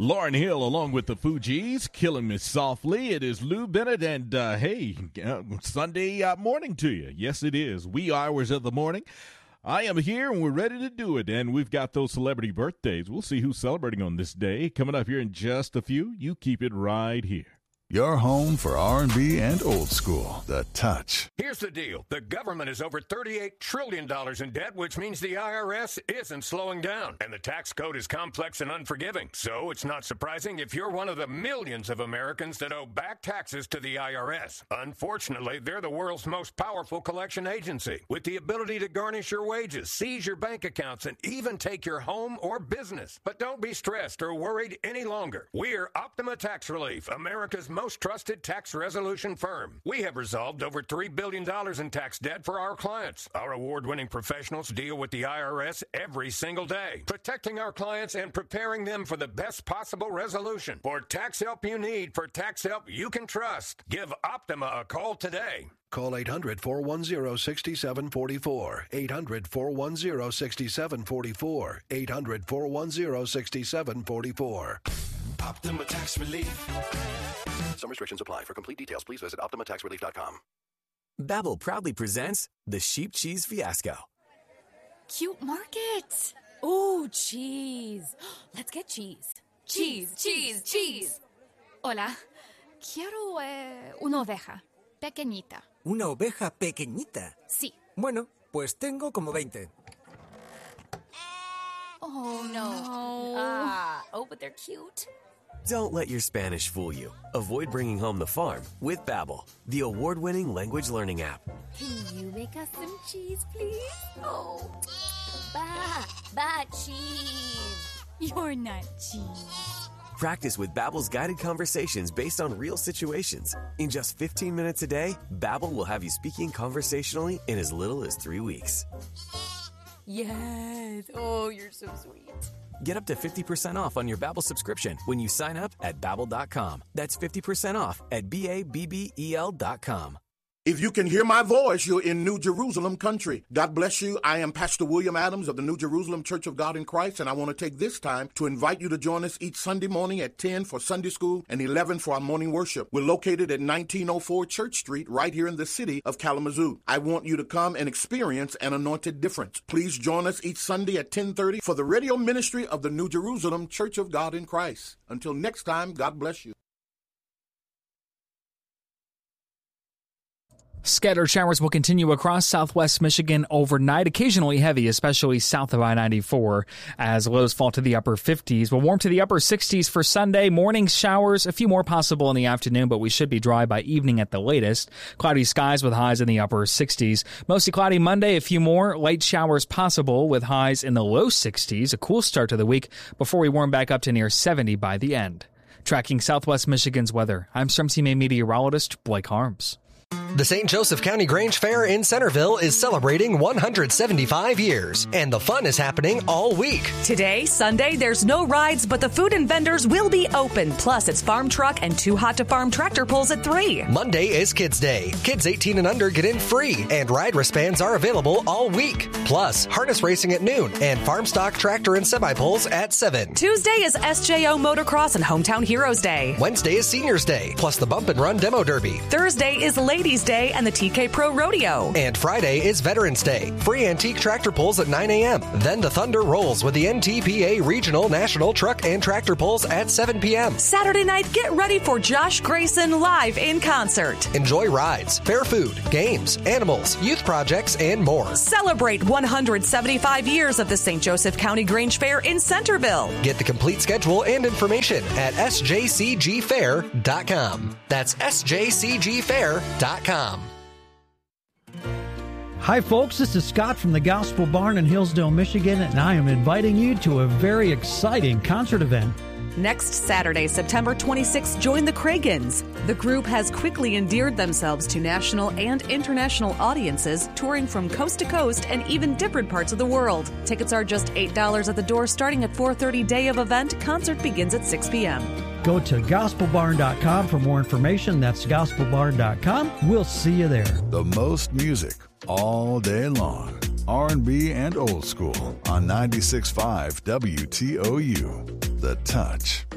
Lauryn Hill along with the Fugees, Killing Me Softly. It is Lou Bennett, and Sunday morning to you. Yes, it is. Wee hours of the morning. I am here, and we're ready to do it, and we've got those celebrity birthdays. We'll see who's celebrating on this day. Coming up here in just a few. You keep it right here. Your home for R&B and old school. The Touch. Here's the deal. The government is over $38 trillion in debt, which means the IRS isn't slowing down. And the tax code is complex and unforgiving. So it's not surprising if you're one of the millions of Americans that owe back taxes to the IRS. Unfortunately, they're the world's most powerful collection agency, with the ability to garnish your wages, seize your bank accounts, and even take your home or business. But don't be stressed or worried any longer. We're Optima Tax Relief, America's most trusted tax resolution firm. We have resolved over $3 billion in tax debt for our clients. Our award-winning professionals deal with the IRS every single day, protecting our clients and preparing them for the best possible resolution. For tax help you need, for tax help you can trust, give Optima a call today. Call 800-410-6744. 800-410-6744. 800-410-6744. Optima Tax Relief. Some restrictions apply. For complete details, please visit OptimaTaxRelief.com. Babbel proudly presents the Sheep Cheese Fiasco. Cute market. Ooh, cheese. Let's get cheese. Cheese, cheese, cheese. Hola. Quiero una oveja. Pequeñita. ¿Una oveja pequeñita? Sí. Bueno, pues tengo como 20. Oh, no. Oh, but they're cute. Don't let your Spanish fool you. Avoid bringing home the farm with Babbel, the award-winning language learning app. Can you make us some cheese, please? Oh, cheese. You're not cheese. Practice with Babbel's guided conversations based on real situations. In just 15 minutes a day, Babbel will have you speaking conversationally in as little as 3 weeks. Yes. Oh, you're so sweet. Get up to 50% off on your Babbel subscription when you sign up at Babbel.com. That's 50% off at Babbel.com. If you can hear my voice, you're in New Jerusalem country. God bless you. I am Pastor William Adams of the New Jerusalem Church of God in Christ, and I want to take this time to invite you to join us each Sunday morning at 10 for Sunday school and 11 for our morning worship. We're located at 1904 Church Street right here in the city of Kalamazoo. I want you to come and experience an anointed difference. Please join us each Sunday at 10:30 for the radio ministry of the New Jerusalem Church of God in Christ. Until next time, God bless you. Scattered showers will continue across southwest Michigan overnight, occasionally heavy, especially south of I-94, as lows fall to the upper 50s. We'll warm to the upper 60s for Sunday. Morning showers, a few more possible in the afternoon, but we should be dry by evening at the latest. Cloudy skies with highs in the upper 60s. Mostly cloudy Monday, a few more light showers possible with highs in the low 60s. A cool start to the week before we warm back up to near 70 by the end. Tracking southwest Michigan's weather, I'm Storm Team meteorologist Blake Harms. The St. Joseph County Grange Fair in Centerville is celebrating 175 years, and the fun is happening all week. Today, Sunday, there's no rides, but the food and vendors will be open. Plus, it's farm truck and Too Hot to Farm tractor pulls at 3. Monday is Kids Day. Kids 18 and under get in free, and ride wristbands are available all week. Plus, harness racing at noon, and farm stock tractor and semi-pulls at 7. Tuesday is SJO Motocross and Hometown Heroes Day. Wednesday is Seniors Day, plus the Bump and Run Demo Derby. Thursday is Ladies Day and the TK Pro Rodeo. And Friday is Veterans Day. Free antique tractor pulls at 9 a.m. Then the thunder rolls with the NTPA Regional National Truck and Tractor Pulls at 7 p.m. Saturday night, get ready for Josh Grayson live in concert. Enjoy rides, fair food, games, animals, youth projects, and more. Celebrate 175 years of the St. Joseph County Grange Fair in Centerville. Get the complete schedule and information at sjcgfair.com. That's sjcgfair.com. Hi, folks. This is Scott from the Gospel Barn in Hillsdale, Michigan, and I am inviting you to a very exciting concert event. Next Saturday, September 26th, join the Cragans. The group has quickly endeared themselves to national and international audiences, touring from coast to coast and even different parts of the world. Tickets are just $8 at the door, starting at 4:30 day of event. Concert begins at 6 p.m. Go to gospelbarn.com for more information. That's gospelbarn.com. We'll see you there. The most music all day long. R&B and old school on 96.5 WTOU. The Touch.